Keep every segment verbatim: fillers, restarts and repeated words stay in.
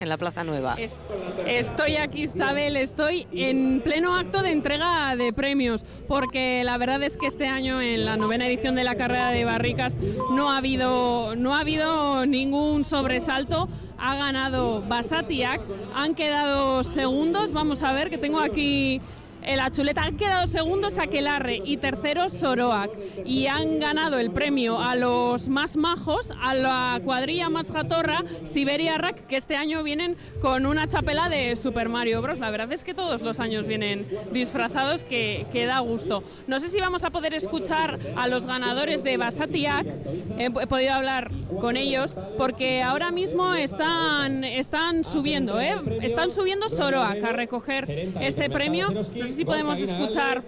en la Plaza Nueva. Estoy aquí, Isabel, estoy en pleno acto de entrega de premios, porque la verdad es que este año en la novena edición de la carrera de barricas no ha habido, no ha habido ningún sobresalto. Ha ganado Basatiac, han quedado segundos, vamos a ver que tengo aquí en la chuleta, han quedado segundos Aquelarre y tercero Soroac, y han ganado el premio a los más majos, a la cuadrilla más jatorra, Siberia Rack, que este año vienen con una chapela de Super Mario Bros. La verdad es que todos los años vienen disfrazados, que, que da gusto. No sé si vamos a poder escuchar a los ganadores de Basatiac, he, he podido hablar con ellos, porque ahora mismo están, están subiendo, ¿eh? están subiendo Soroac a recoger ese premio. No sé si podemos escuchar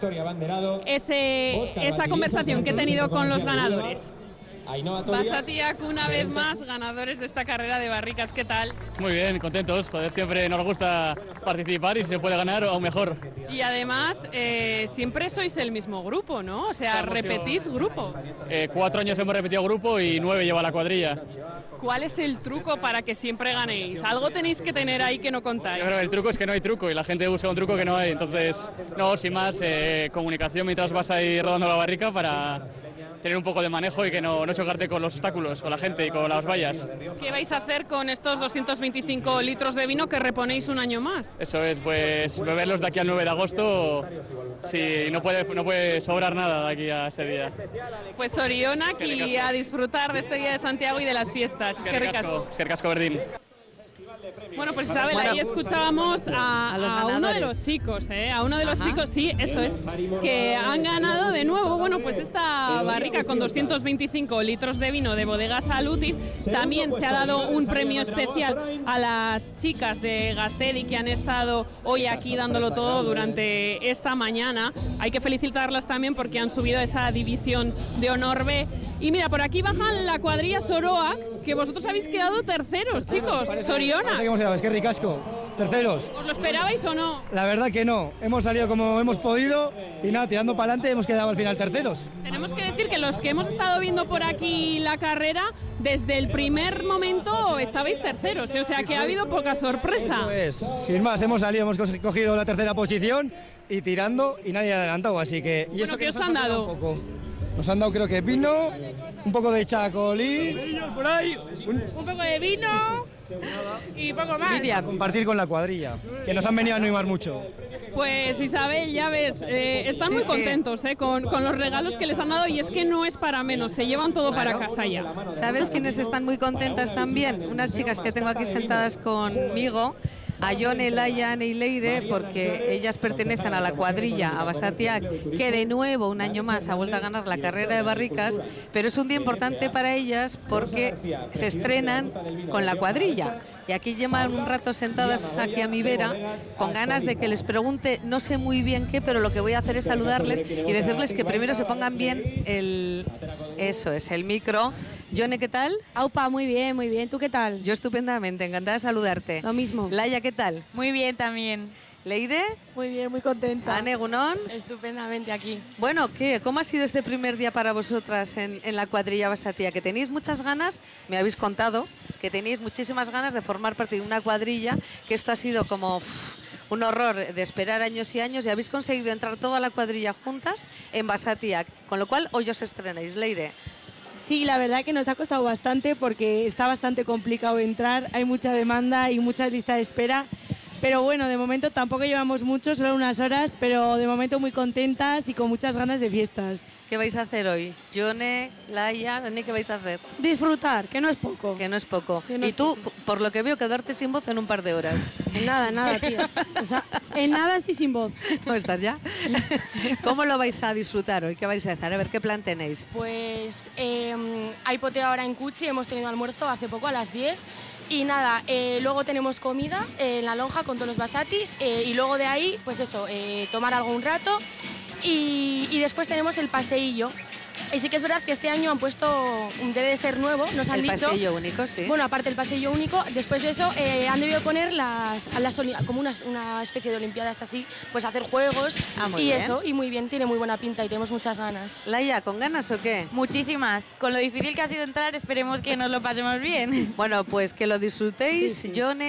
ese, esa conversación que he tenido con los ganadores. Basatiac, una vez más, ganadores de esta carrera de barricas, ¿qué tal? Muy bien, contentos, joder, siempre nos gusta participar y si se puede ganar, aún mejor. Y además, eh, siempre sois el mismo grupo, ¿no? O sea, repetís grupo. Eh, cuatro años hemos repetido grupo y nueve lleva la cuadrilla. ¿Cuál es el truco para que siempre ganéis? Algo tenéis que tener ahí que no contáis. Yo creo que el truco es que no hay truco y la gente busca un truco que no hay, entonces, no, sin más, eh, comunicación mientras vas ahí rodando la barrica para tener un poco de manejo y que no, no chocarte con los obstáculos, con la gente y con las vallas. ¿Qué vais a hacer con estos doscientos veinticinco litros de vino que reponéis un año más? Eso es, pues beberlos de aquí al nueve de agosto, sí, no puede, no puede sobrar nada de aquí a ese día. Pues Orionak y a disfrutar de este día de Santiago y de las fiestas. Es que ricasco, es que ricasco, Berdín. Bueno, pues Isabel, ahí escuchábamos a, a, a uno de los chicos, ¿eh? a uno de los Ajá. chicos, sí, eso es, que han ganado de nuevo, bueno, pues esta barrica con doscientos veinticinco litros de vino de Bodegas Alutiz. También se ha dado un premio especial a las chicas de Gastedi que han estado hoy aquí dándolo todo durante esta mañana. Hay que felicitarlas también porque han subido a esa división de honor B. Y mira, por aquí bajan la cuadrilla Soroac, que vosotros habéis quedado terceros, chicos. Soriona. ¿Qué hemos quedado? Es que ricasco. Terceros. ¿Os lo esperabais o no? La verdad que no. Hemos salido como hemos podido y nada, tirando para adelante hemos quedado al final terceros. Tenemos que decir que los que hemos estado viendo por aquí la carrera, desde el primer momento estabais terceros, ¿eh? O sea que ha habido poca sorpresa. Eso es. Sin más, hemos salido, hemos cogido la tercera posición y tirando y nadie ha adelantado, así que... Y bueno, eso ¿qué que os han dado? Nos han dado creo que vino, un poco de chacolí, por ahí, un, un poco de vino y poco más. Y a compartir con la cuadrilla, que nos han venido a animar mucho. Pues Isabel, ya ves, eh, están sí, muy contentos eh, con, con los regalos que les han dado y es que no es para menos, se llevan todo claro. para casa ya. ¿Sabes quiénes están muy contentas también? Unas chicas que tengo aquí sentadas conmigo, a Yone, Laia, Anne y Leire, porque ellas pertenecen a la cuadrilla, a Basatiac, que de nuevo, un año más, ha vuelto a ganar la carrera de barricas, pero es un día importante para ellas porque se estrenan con la cuadrilla. Y aquí llevan un rato sentadas aquí a mi vera, con ganas de que les pregunte, no sé muy bien qué, pero lo que voy a hacer es saludarles y decirles que primero se pongan bien el... Eso es, el micro. Yone, ¿qué tal? Aupa, muy bien, muy bien. ¿Tú qué tal? Yo estupendamente, encantada de saludarte. Lo mismo. Laia, ¿qué tal? Muy bien también. ¿Leire? Muy bien, muy contenta. ¿Ane, Gunón? Estupendamente aquí. Bueno, ¿qué? ¿Cómo ha sido este primer día para vosotras en, en la cuadrilla Basatiac? Que tenéis muchas ganas, me habéis contado, que tenéis muchísimas ganas de formar parte de una cuadrilla, que esto ha sido como... Uff, un horror de esperar años y años y habéis conseguido entrar toda la cuadrilla juntas en Basatiac, con lo cual hoy os estrenáis. Leire. Sí, la verdad que nos ha costado bastante porque está bastante complicado entrar, hay mucha demanda y muchas listas de espera, pero bueno, de momento tampoco llevamos mucho, solo unas horas, pero de momento muy contentas y con muchas ganas de fiestas. ¿Qué vais a hacer hoy? Yone, Laia, Ani, ¿qué vais a hacer? Disfrutar, que no es poco. Que no es poco. No y es tú, poco. por lo que veo, quedarte sin voz en un par de horas. En nada, nada, tía. O sea, en nada estoy sin voz. ¿Cómo estás ya? ¿Cómo lo vais a disfrutar hoy? ¿Qué vais a hacer? A ver, ¿qué plan tenéis? Pues eh, hay poteo ahora en Cuchi, hemos tenido almuerzo hace poco a las diez. Y nada, eh, luego tenemos comida eh, en la lonja con todos los basatis eh, y luego de ahí, pues eso, eh, tomar algo un rato y, y después tenemos el paseillo Y sí que es verdad que este año han puesto, debe de ser nuevo, nos han El dicho. pasillo único, sí. Bueno, aparte del pasillo único, después de eso eh, han debido poner las, las como una, una especie de olimpiadas así, pues hacer juegos Ah, muy y bien. eso, y muy bien, tiene muy buena pinta y tenemos muchas ganas. Laia, ¿con ganas o qué? Muchísimas. Con lo difícil que ha sido entrar, esperemos que nos lo pasemos bien. Bueno, pues que lo disfrutéis. Sí, sí. Yone,